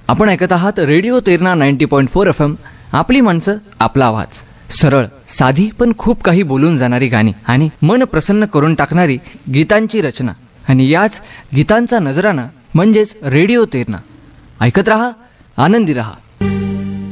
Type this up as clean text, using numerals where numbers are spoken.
आपण ऐकत आहात रेडिओ तेरणा 90.4 FM. आपली माणसं, आपला आवाज. सरळ, साधी पण खूप काही बोलून जाणारी गाणी आणि मन प्रसन्न करून टाकणारी गीतांची रचना आणि याच गीतांचा नजराणा म्हणजेच रेडिओ तेरणा. ऐकत रहा, आनंदी रहा.